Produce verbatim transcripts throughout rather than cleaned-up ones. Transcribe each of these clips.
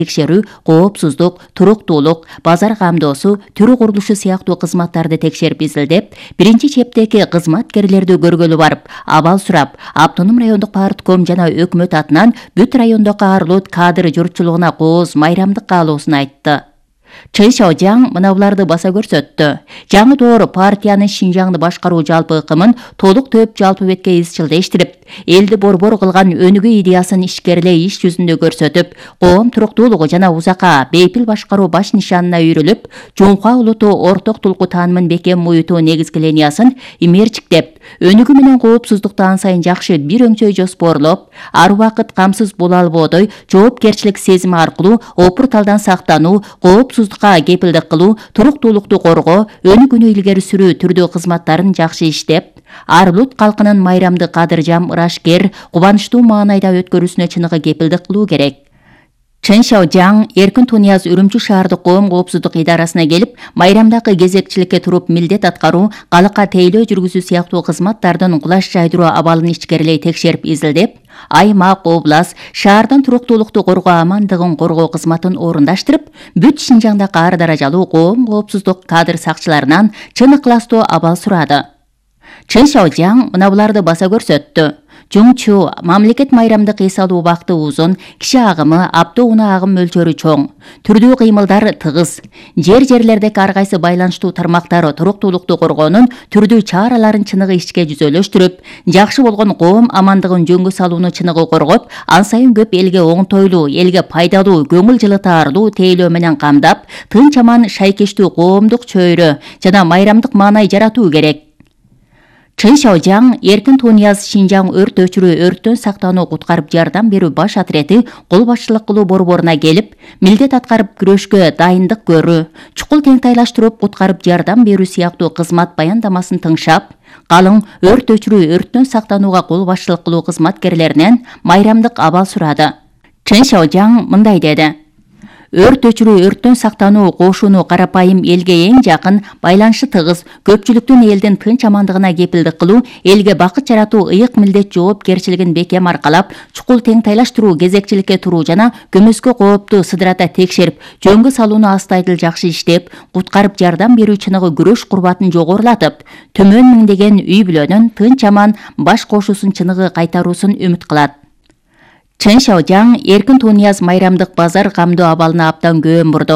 текшерүү, коопсуздук, туруктуулук, базар камдоосу, түрү курулушу сыяктуу кызматтарды текшерип изилдеп, биринчи чептеги кызматкерлерди көргөлү барып, абал сурап, автоном райондук партком жана өкмөт атынан бүт райондогу Арлут кадр журтчулугуна кооз майрамдык каалоосун айтты. Чын Шаожаң мына буларды баса көрсөттү. Жаңы доор партиянын Шинжаңды башкаруу жалпы ыкымын толук төп жалпы бетке изчилдештирип, элди борбор кылган өнүгүү идеясын ишкерлей иш жүзүндө көрсөтүп, коом туруктуулугу жана узакка бейпил башкаруу баш нишанына үйрүлүп, Жоңхуа улуту орток тулку таанымын бекем муютуу негизги линиясын имерчиктеп, өнүгүү менен коопсуздукту ан сайын жакшы бир өңчөй жоспорлоп, ар убакыт камсыз боло албоодой жоопкерчилик сезими аркылуу опур талдан сактануу, коопсуздукка кепилдик кылуу, туруктуулукту коргоо, өнүгүүнү илгери сүрүү түрдүү кызматтарын жакшы иштеп, Арлут калкынын майрамды кадыржам, ырашкер, кубанычтуу маанайда өткөрүүсүнө чыныгы кепилдик кылуу керек. Чын Шаожаң Эркин Тунияз Үрүмчү шаардык коом коопсуздук идарасына келип, майрамдагы кезекчиликке туруп милдет аткаруу, калыкка тейлөө жүргүзүү сыяктуу кызматтардын кулаш жайдыруу абалын ичкерилей текшерип изилдеп, аймак, облас, шаардын туруктуулукту коргоо, амандыгын коргоо кызматын орундаштырып, бүт Шинжаңдагы ар даражалуу коом коопсуздук кадр сакчыларынан чын ыкластуу абал сурады. Чын Шаожаң мына буларды баса көрсөттү. Жумчу, мамлекет майрамдык эс алуу убакыты узун, киши агымы, автоунаа агым мөлчөрү чоң, түрдүү кыймылдар тыгыз, жер-жерлердеги ар кайсы байланыштуу тармактары туруктуулукту коргоонун түрдүү чараларын чыныгы ишке жүзөлөштүрүп, жакшы болгон коом амандыгын жөнгө салууну чыныгы коргоп, ан сайын көп элге оңтойлуу, элге пайдалуу, көңүл жылытаарлуу тейлөө менен камдап, тынч аман шайкештүү коомдук чөйрө жана майрамдык маанай жаратуу керек. Чын Шаожаң Эркин Тунияз Шинжаң өрт өчүрүү, өрттөн сактануу, куткарып жардам берүү баш отрети кол башчылык кылуу борборуна келип, милдет аткарып күрөшкө дайындык көрүү, чукул теңтайлаштырып куткарып жардам берүү сыяктуу кызмат баяндамасын тыңшап, калың өрт өчүрүү, өрттөн сактанууга кол башчылык кылуу кызматкерлеринен майрамдык абал сурады. Чын Шаожаң мындай деди: Өрт өчүрүү, өрттөн сактануу кошууну карапайым элге эң жакын, байланышы тыгыз, көпчүлүктүн элдин тынч амандыгына кепилдик кылуу, элге бакыт жаратуу ыйык милдет жоопкерчилигин бекем аркалап, чукул теңтайлаштыруу, кезекчиликке туруу жана көмөскө коопту сыдырата текшерип, жөнгө салууну астайдыл жакшы иштеп, куткарып жардам берүү чыныгы күрөш курбатын жогорулатып, төмөн миңдеген үй бүлөнүн тынч аман баш кошуусун чыныгы кайтаруусун үмүт кылат. Чын Шаожаң Эркин Тунияз майрамдык базар камдоо абалына абдан көңүл бурду.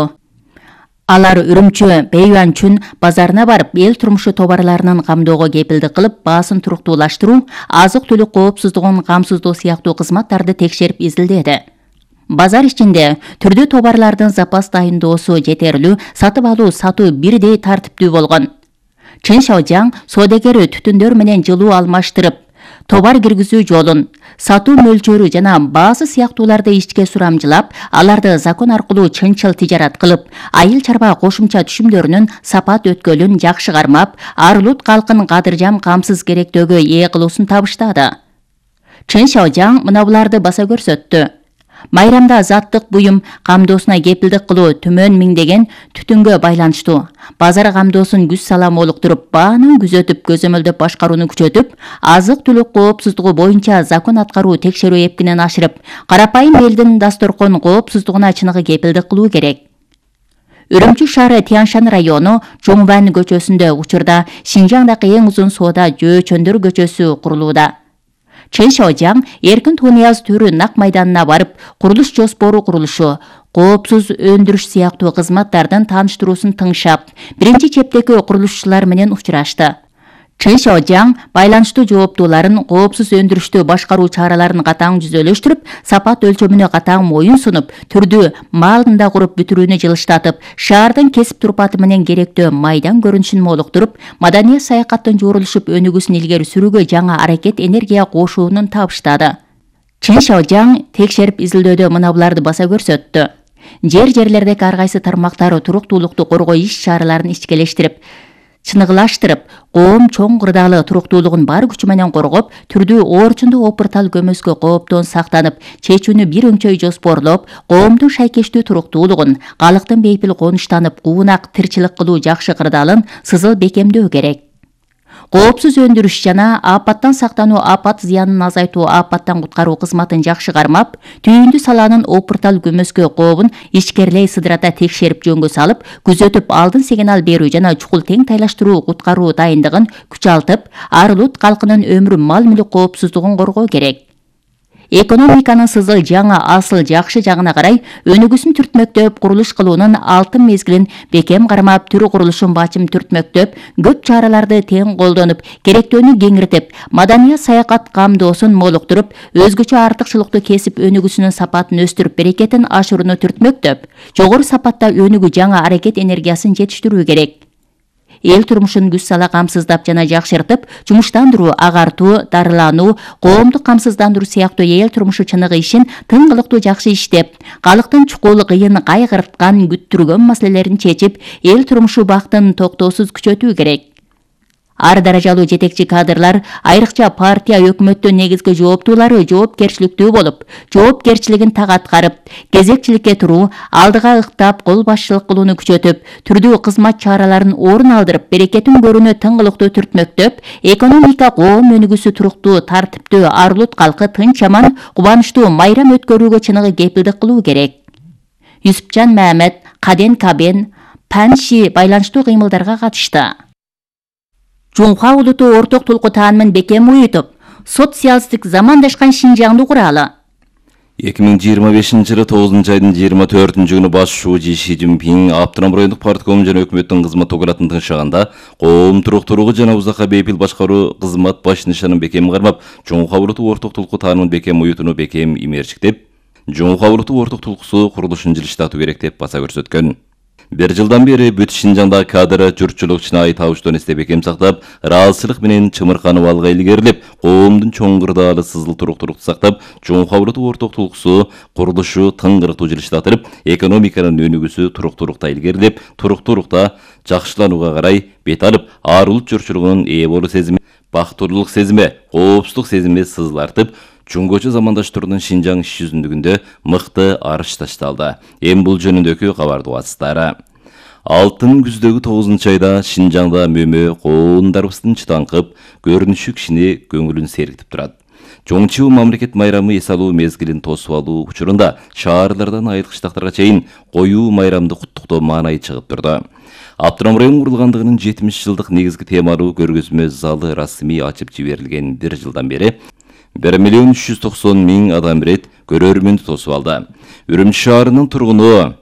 Алар Үрүмчү, Бейюанчүн базарына барып, эл турмушу товарларынын камдоого кепилдик кылып, баасын туруктуулаштыруу, азык-түлүк коопсуздугун камсыздоо сыяктуу кызматтарды текшерип изилдеди. Базар ичинде түрдүү товарлардын запас дайындоосу жетерлүү, сатып алуу, сатуу бирдей тартиптүү болгон. Чын Шаожаң соодагер түтүндөр менен жылуу алмаштырып, товар киргизүү жолун, сатуу мөлчөрү жана баасы сыяктууларды ичке сурамжылап, аларды закон аркылуу чынчыл тижарат кылып, айыл чарба кошумча түшүмдөрүнүн сапат өткөлүн жакшы кармап, Арлут калкын кадыржам камсыз керектөөгө ээ кылуусун табыштады. Чын Шаожаң мына буларды баса көрсөттү. Майрамда заттык буюм камдоосуна кепилдик кылуу төмөн миңдеген түтүнгө байланыштуу. Базар камдоосун күз салам олуктуруп, бааны күзөтүп, көзөмөлдөп башкарууну күчөтүп, азык-түлүк коопсуздугу боюнча закон аткаруу текшерүү эпкинен ашырып, карапайым элдин дасторкон коопсуздугуна чыныгы кепилдик кылуу керек. Үрүмчү шаары Тяншан району Жоңван көчөсүндө учурда Шинжаңдагы эң узун соода жөөчөндөр көчөсү курулууда. Чын Шаожаң Эркин Тунияз төрү нак майданына барып, курулуш жоспору курулушу, коопсуз өндүрүш сыяктуу кызматтардын тааныштыруусун тыңшап, биринчи чептеги курулушчулар менен учурашты. Чын Шаожаң байланыштуу жооптууларын коопсуз өндүрүштү башкаруу чараларын катаң жүзөлөштүрүп, сапат өлчөмүнө катаң моюн сунуп, түрдүү маалында куруп бүтүрүүнү жылыштатып, шаардын кесип турпаты менен керектөө майдан көрүнүшүн молуктуруп, маданий саякаттын жуурулушуп өнүгүүсүн илгери сүрүүгө жаңа аракет энергия кошуунун табыштады. Чын Шаожаң текшерип изилдөөдө мына буларды баса көрсөттү. Жер-жерлердеги ар кайсы тармактары туруктуулукту коргоо иш-чараларын ичкелештирип, чыныгылаштырып, коом чоң кырдаалы туруктуулугун бар күчү менен коргоп, түрдүү оорчундуу опуртал көмөскө кооптон сактанып, чечүүнү бир өңчөй жоспорлоп, коомдун шайкештүү туруктуулугун, калктын бейпил конуштанып, куунак тирчилик кылуу жакшы кырдаалын сызыл бекемдөө керек. коопсуз өндүрүш жана апаттан сактануу, апат зыянын азайтуу, апаттан куткаруу кызматын жакшы кармап, түйүндү салаанын опуртал көмөскө кообун ичкерлей сыдырата текшерип жөнгө салып, күзөтүп алдын сигнал берүү жана чукул тең тайлаштыруу, куткаруу дайындыгын күчалтып, Ар-Улут калкынын өмүр, мал мүлүк коопсуздугун коргоо керек. Экономиканын сызыл жаңа асыл жакшы жагына карай өнүгүүсүн түртмөктөп, курулуш кылуунун алтын мезгилин бекем кармап, төр курулушун бачым түртмөктөп, көп чараларды тең колдонуп, керектөөнү кеңиртип, маданият саякат камдоосун молуктуруп, өзгөчө артыкчылыктуу кесип өнүгүүсүнүн сапатын өстүрүп, берекетин ашырууну түртмөктөп, жогору сапатта өнүгүү жаңа аракет энергиясын жетиштирүү керек. Эл турмушун күз сала камсыздап жана жакшыртып, жумуштандыруу, агартуу, дарылануу, коомдук камсыздандыруу сыяктуу эл турмушу чыныгы ишин тыңгылыктуу жакшы иштеп, калктын чукул, кыйын, кайгырткан, күттүргөн маселелерин чечип, эл турмушу бактын токтоосуз күчөтүү керек. Ар даражалуу жетекчи кадрлар, айрыкча партия өкмөттүн негизги жооптуулары жоопкерчиликтүү болуп, жоопкерчилигин так аткарып, кезекчиликке туруу, алдыга ыктап, кол башчылык кылууну күчөтүп, түрдүү кызмат чараларын орун алдырып, берекетин көрүүнү тыңгылыктуу түртмөктөп, экономика, коом өнүгүүсү туруктуу, тартиптүү, Ар-Улут калкы тынч аман, кубанычтуу майрам өткөрүүгө чыныгы кепилдик кылуу керек. Юсупжан Мамед, Каден Кабен, Панши байланыштуу кыймылдарга катышты. Жумха улуту орток толку таанымын бекем уютуп, социалисттик замандашкан Шинжаңды куралы. эки миң жыйырма бешинчи жылы тогузунчу айдын жыйырма төртүнчү күнү баш шүүжи Ши Цзиньпин Автоном райондук партком жана өкмөттүн кызмат окуратын тынчшаганда коом туруктуулугу жана узакка бейпил башкаруу кызмат баш нишанын бекем кармап, Жумха улуту орток толку таанымын бекем уютууну бекем имерчиктеп, Жумха улуту орток толкусу курулушун жылыштатуу керек деп баса көрсөткөн. Бир жылдан бери бүт Шинжаңда кадр журтчулук чынайы табыштон эсте бекем сактап, ыраазычылык менен чымырканып алга илгерилип, коомдун чоң кырдаалы сызыл туруктуулукту сактап, Жумха улуту орток толкусу курулушу тыңгырыктуу жылыштатылып, экономиканын өнүгүүсү туруктуулукта илгерилип, туруктуулукта жакшыланууга карай бет алып, Ар-Улут журтчулугунун ээ болуу сезими, бактылуулук сезими, коопсуздук сезими сызыл артып, чуңгочу замандаштарынын Шинжаң иш жүзүндүгүндө мыкты арыш ташталды. Эми бул жөнүндөгү кабарды убакыттары. Алтын күздөгү тогузунчу айда Шинжаңда мөмө коомдарыбыздын чытаңкып, көрүнүшү кишини көңүлүн сергитип турат. Чоңчу мамлекет майрамы эс алуу мезгилин тосуп алуу учурунда шаарлардан айыл кыштактарга чейин коюу майрамды куттуктоо маанайы чыгып турду. Автоном район курулгандыгынын жетимиш жылдык негизги темалуу көргөзмө залы расмий ачып жиберилген бир жылдан бери бир миллион үч жүз токсон миң адам рет көрөрмөндү тосуп алды. Үрүмчү шаарынын тургуну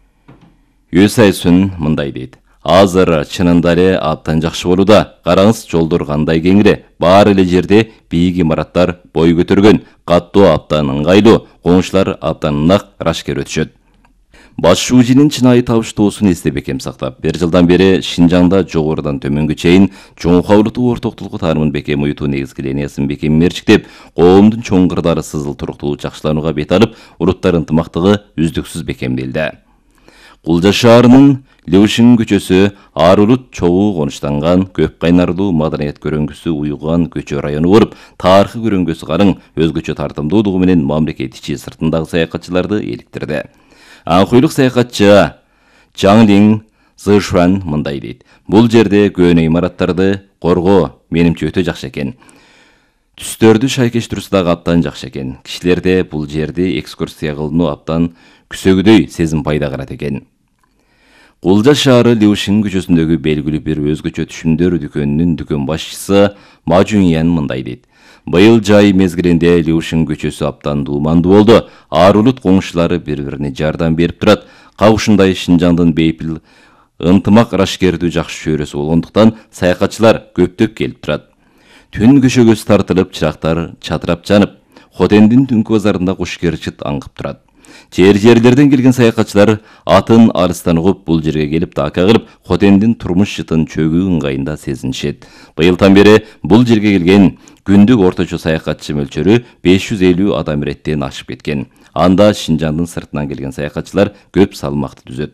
Өсайсүн мындай дейт. Азыр чынында эле абдан жакшы болууда. Караңыз, жолдор кандай кеңири, бар эле жерде бийик имараттар бой көтөргөн, каттоо абдан ыңгайлуу, коңшулар абдан ынак, рашкер өтүшөт. Баш шүүжинин чынайы табыштоосун эсте бекем сактап, бир жылдан бери Шинжаңда жогорудан төмөнгө чейин Жумха улуту орток толку таанымын бекем уютуу негизги линиясын бекем мерчиктеп, коомдун чоң кырдаалы сызыл туруктуулук жакшыланууга бет алып, улуттар ынтымактыгы үздүксүз бекемделди. Кулжа шаарынын Леушин көчөсү Ар-Улут чогуу конуштанган, көп кайнарлуу маданият көрөңгүсү уюган көчө району болуп, тарыхый көрөңгүсү карың, өзгөчө тартымдуулугу менен мамлекет ичи сыртындагы саякатчыларды эликтирди. Аңкуйлук саякатчы Жаңлин Зышуан мындай дейт. Бул жерде көөнө имараттарды коргоо менимче өтө жакшы экен. Түстөрдү шайкештирүүсү дагы абдан жакшы экен. Кишилерде бул жерди экскурсия кылууну абдан күсөгүдөй сезим пайда кылат экен. Кулжа шаары Леушин көчөсүндөгү белгилүү бир өзгөчө түшүмдөр дүкөнүнүн дүкөн башчысы Мажуньян мындай дейт. Быйыл жай мезгилинде Леушин көчөсү абдан дуумандуу болду. Ар-Улут коңшулары бири-бирине жардам берип турат. Каа ушундай Шинжаңдын бейпил ынтымак рашкердүү жакшы чөйрөсү болгондуктан саякатчылар көптөп келип турат. Түн көчөгөсү тартылып, чырактар чатырап жанып, Хотендин түнкү базарында кушкерчит аңкып турат. Жер-жерлерден келген саякатчылар атын алыстан угуп, бул жерге келип дака кылып, Хотендин турмуш жытын чөгүү ыңгайында сезинишет. Быйылдан бери бул жерге келген күндүк орточо саякатчы мөлчөрү беш жүз элүү адам реттен ашып кеткен. Анда Шинжаңдын сыртынан келген саякатчылар көп салмакты түзөт.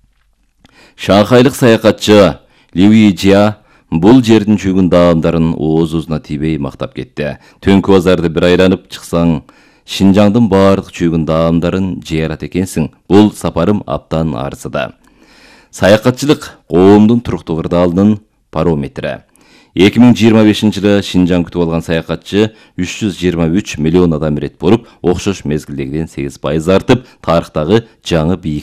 Шанхайлык саякатчы Ливи Жия бул жердин чөгүн даамдарын оозузуна тийбей мактап кетти. Түнкү базарды бир айланып чыксаң, Шинжаңдын баардык чөгүн даамдарын жыярат экенсиң. Бул сапарым абдан арзыда. Саякатчылык коомдун туруктуу кырдаалынын парометри. эки миң жыйырма бешинчи жылы Шинжаң күтүп алган саякатчы үч жүз жыйырма үч миллион адам ирет болуп, окшош мезгилдегиден сегиз пайыз артып, тарыхтагы жаңы бийик